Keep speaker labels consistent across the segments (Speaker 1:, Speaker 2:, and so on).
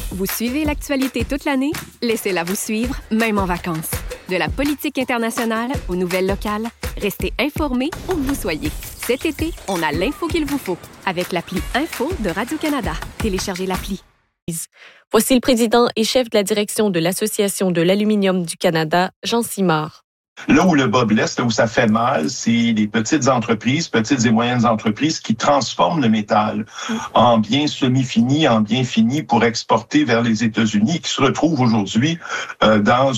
Speaker 1: Vous suivez l'actualité toute l'année? Laissez-la vous suivre, même en vacances. De la politique internationale aux nouvelles locales, restez informés où que vous soyez. Cet été, on a l'info qu'il vous faut avec l'appli Info de Radio-Canada. Téléchargez l'appli.
Speaker 2: Voici le président et chef de la direction de l'Association de l'aluminium du Canada, Jean Simard.
Speaker 3: Là où le bas blesse, là où ça fait mal, c'est les petites et moyennes entreprises qui transforment le métal en biens semi-finis, en biens finis pour exporter vers les États-Unis, qui se retrouvent aujourd'hui dans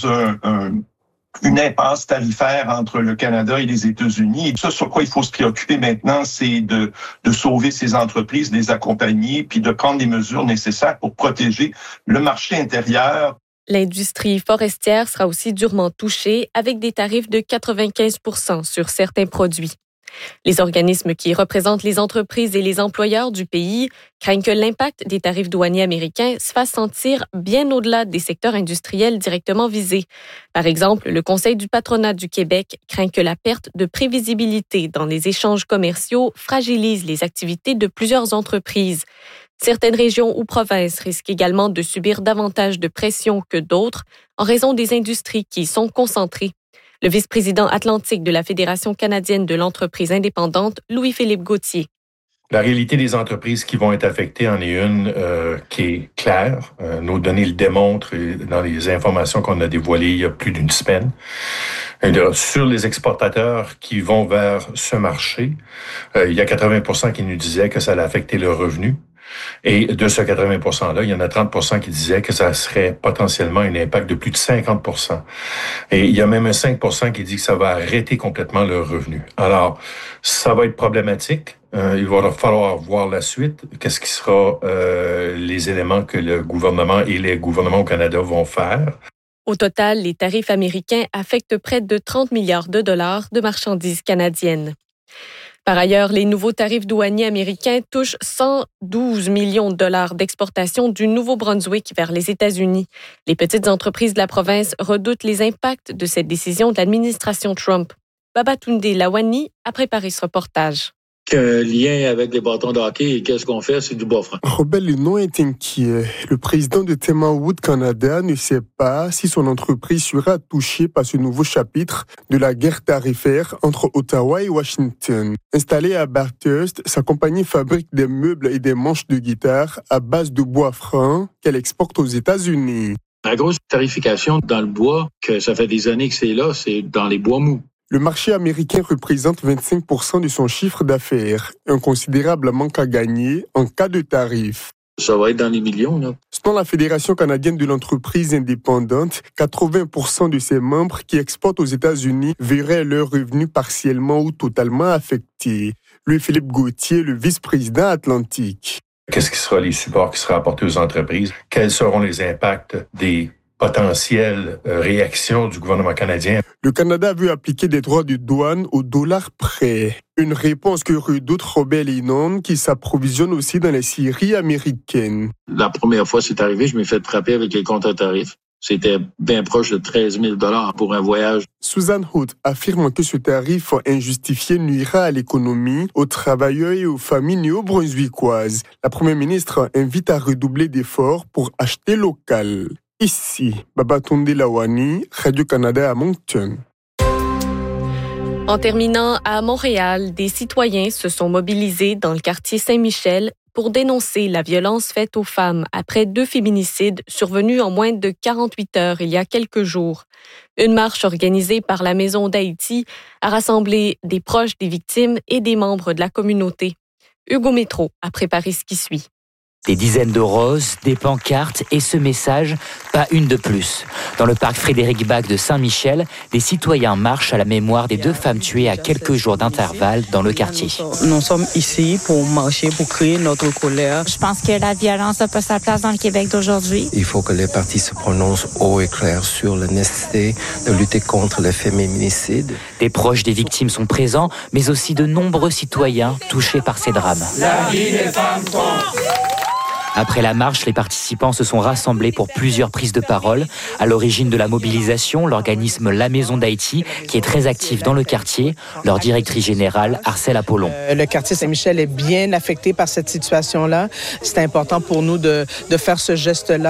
Speaker 3: une impasse tarifaire entre le Canada et les États-Unis. Et ça, sur quoi il faut se préoccuper maintenant, c'est de sauver ces entreprises, de les accompagner, puis de prendre les mesures nécessaires pour protéger le marché intérieur.
Speaker 2: L'industrie forestière sera aussi durement touchée avec des tarifs de 95 % sur certains produits. Les organismes qui représentent les entreprises et les employeurs du pays craignent que l'impact des tarifs douaniers américains se fasse sentir bien au-delà des secteurs industriels directement visés. Par exemple, le Conseil du patronat du Québec craint que la perte de prévisibilité dans les échanges commerciaux fragilise les activités de plusieurs entreprises. Certaines régions ou provinces risquent également de subir davantage de pression que d'autres en raison des industries qui y sont concentrées. Le vice-président atlantique de la Fédération canadienne de l'entreprise indépendante, Louis-Philippe Gauthier.
Speaker 4: La réalité des entreprises qui vont être affectées en est une qui est claire. Nos données le démontrent dans les informations qu'on a dévoilées il y a plus d'une semaine. Sur les exportateurs qui vont vers ce marché, il y a 80% qui nous disaient que ça allait affecter leurs revenus. Et de ce 80%-là, il y en a 30% qui disaient que ça serait potentiellement un impact de plus de 50%. Et il y a même un 5% qui dit que ça va arrêter complètement leurs revenus. Alors, ça va être problématique. Il va falloir voir la suite. Qu'est-ce qui sera les éléments que le gouvernement et les gouvernements au Canada vont faire?
Speaker 2: Au total, les tarifs américains affectent près de 30 milliards de dollars de marchandises canadiennes. Par ailleurs, les nouveaux tarifs douaniers américains touchent 112 millions de dollars d'exportation du Nouveau-Brunswick vers les États-Unis. Les petites entreprises de la province redoutent les impacts de cette décision de l'administration Trump. Babatunde Lawani a préparé ce reportage.
Speaker 5: Un lien avec les bâtons de hockey et qu'est-ce qu'on fait, c'est du bois franc.
Speaker 6: Robert Lenoir est inquiet. Le président de Temanwood Canada ne sait pas si son entreprise sera touchée par ce nouveau chapitre de la guerre tarifaire entre Ottawa et Washington. Installée à Bathurst, sa compagnie fabrique des meubles et des manches de guitare à base de bois franc qu'elle exporte aux États-Unis.
Speaker 5: La grosse tarification dans le bois, que ça fait des années que c'est là, c'est dans les bois mous.
Speaker 6: Le marché américain représente 25% de son chiffre d'affaires, un considérable manque à gagner en cas de tarif.
Speaker 5: Ça va être dans les millions, là.
Speaker 6: Selon la Fédération canadienne de l'entreprise indépendante, 80% de ses membres qui exportent aux États-Unis verraient leurs revenus partiellement ou totalement affectés. Louis-Philippe Gauthier, le vice-président atlantique.
Speaker 4: Qu'est-ce qui sera les supports qui seront apportés aux entreprises? Quels seront les impacts des potentielle réaction du gouvernement canadien?
Speaker 6: Le Canada veut appliquer des droits de douane au dollar près. Une réponse que redoute Robert Lenoir, qui s'approvisionne aussi dans les scieries américaines.
Speaker 5: La première fois c'est arrivé, je m'ai fait frapper avec les contre-tarifs. C'était bien proche de 13 000 $ pour un voyage.
Speaker 6: Susan Hood affirme que ce tarif injustifié nuira à l'économie, aux travailleurs et aux familles néo-brunswickoises. La première ministre invite à redoubler d'efforts pour acheter local. Ici, Babatunde Lawani, Radio-Canada à Moncton.
Speaker 2: En terminant, à Montréal, des citoyens se sont mobilisés dans le quartier Saint-Michel pour dénoncer la violence faite aux femmes après 2 féminicides survenus en moins de 48 heures il y a quelques jours. Une marche organisée par la Maison d'Haïti a rassemblé des proches des victimes et des membres de la communauté. Hugo Métro a préparé ce qui suit.
Speaker 7: Des dizaines de roses, des pancartes et ce message, pas une de plus. Dans le parc Frédéric-Bach de Saint-Michel, des citoyens marchent à la mémoire des 2 femmes tuées à quelques jours d'intervalle dans le quartier.
Speaker 8: Nous sommes ici pour marcher, pour créer notre colère.
Speaker 9: Je pense que la violence n'a pas sa place dans le Québec d'aujourd'hui.
Speaker 10: Il faut que les partis se prononcent haut et clair sur la nécessité de lutter contre les féminicides.
Speaker 7: Des proches des victimes sont présents, mais aussi de nombreux citoyens touchés par ces drames.
Speaker 11: La vie des femmes compte.
Speaker 7: Après la marche, les participants se sont rassemblés pour plusieurs prises de parole. À l'origine de la mobilisation, l'organisme La Maison d'Haïti, qui est très actif dans le quartier. Leur directrice générale, Arcelle Apollon.
Speaker 8: Le quartier Saint-Michel est bien affecté par cette situation-là. C'est important pour nous de faire ce geste-là.